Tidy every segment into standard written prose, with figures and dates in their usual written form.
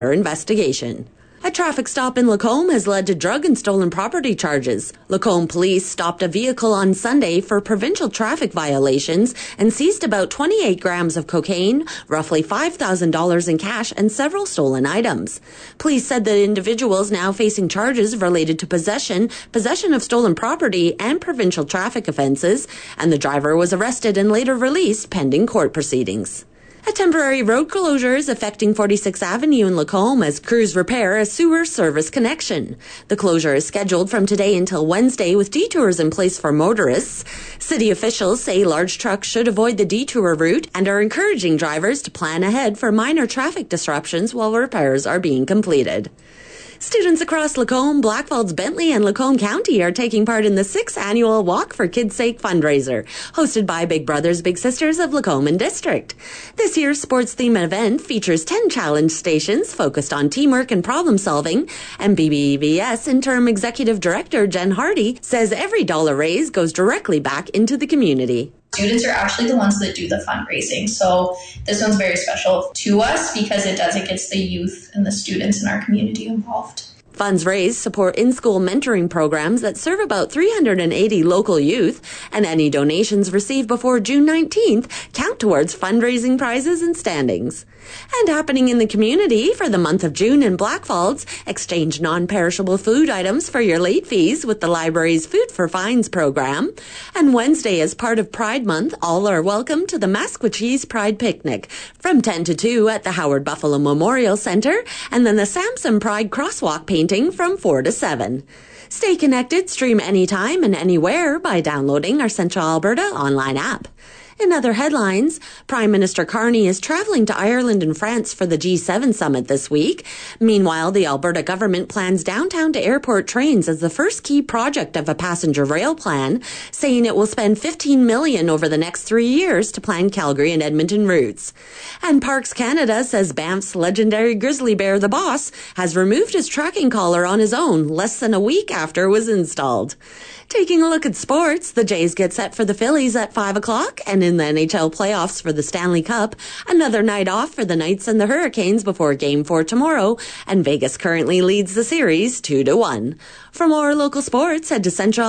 investigation. A traffic stop in Lacombe has led to drug and stolen property charges. Lacombe police stopped a vehicle on Sunday for provincial traffic violations and seized about 28 grams of cocaine, roughly $5,000 in cash, and several stolen items. Police said the individuals now facing charges related to possession of stolen property, and provincial traffic offences, and the driver was arrested and later released pending court proceedings. A temporary road closure is affecting 46th Avenue in Lacombe as crews repair a sewer service connection. The closure is scheduled from today until Wednesday with detours in place for motorists. City officials say large trucks should avoid the detour route and are encouraging drivers to plan ahead for minor traffic disruptions while repairs are being completed. Students across Lacombe, Blackfalds, Bentley, and Lacombe County are taking part in the 6th annual Walk for Kids' Sake fundraiser, hosted by Big Brothers Big Sisters of Lacombe and District. This year's sports-themed event features 10 challenge stations focused on teamwork and problem-solving, and BBVS Interim Executive Director Jen Hardy says every dollar raised goes directly back into the community. Students are actually the ones that do the fundraising. So this one's very special to us because it gets the youth and the students in our community involved. Funds raised support in-school mentoring programs that serve about 380 local youth, and any donations received before June 19th count towards fundraising prizes and standings. And happening in the community for the month of June in Blackfalds, exchange non-perishable food items for your late fees with the library's Food for Fines program. And Wednesday, as part of Pride Month, all are welcome to the Masquatchees Pride Picnic from 10 to 2 at the Howard Buffalo Memorial Centre, and then the Samson Pride Crosswalk painting from 4 to 7. Stay connected, stream anytime and anywhere by downloading our Central Alberta online app. In other headlines, Prime Minister Carney is traveling to Ireland and France for the G7 summit this week. Meanwhile, the Alberta government plans downtown to airport trains as the first key project of a passenger rail plan, saying it will spend $15 million over the next 3 years to plan Calgary and Edmonton routes. And Parks Canada says Banff's legendary grizzly bear, the Boss, has removed his tracking collar on his own less than a week after it was installed. Taking a look at sports, the Jays get set for the Phillies at 5 o'clock, and in the NHL playoffs for the Stanley Cup, another night off for the Knights and the Hurricanes before Game 4 tomorrow, and Vegas currently leads the series 2-1. For more local sports, head to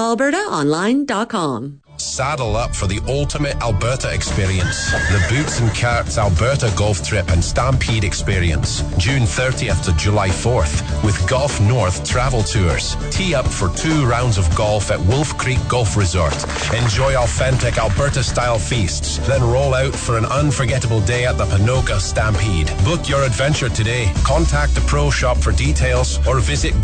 centralalbertaonline.com. Saddle up for the ultimate Alberta experience. The Boots and Carts Alberta Golf Trip and Stampede Experience. June 30th to July 4th with Golf North Travel Tours. Tee up for 2 rounds of golf at Wolf Creek Golf Resort. Enjoy authentic Alberta-style feasts. Then roll out for an unforgettable day at the Panoka Stampede. Book your adventure today. Contact the Pro Shop for details or visit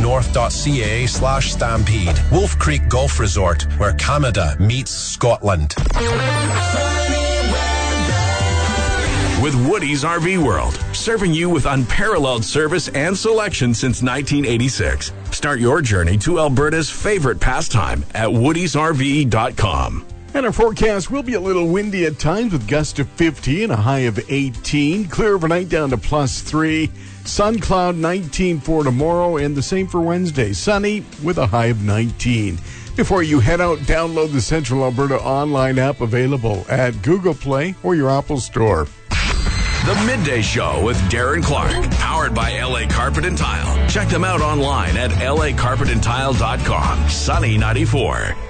golfnorth.ca/stampede. Wolf Creek Golf Resort, where Canada meets Scotland. With Woody's RV World, serving you with unparalleled service and selection since 1986. Start your journey to Alberta's favorite pastime at woodysrv.com. And our forecast will be a little windy at times with gusts of 50 and a high of 18. Clear overnight down to +3. Sun cloud 19 for tomorrow, and the same for Wednesday. Sunny with a high of 19. Before you head out, download the Central Alberta online app available at Google Play or your Apple Store. The Midday Show with Darren Clark, powered by LA Carpet and Tile. Check them out online at lacarpetandtile.com. Sunny 94.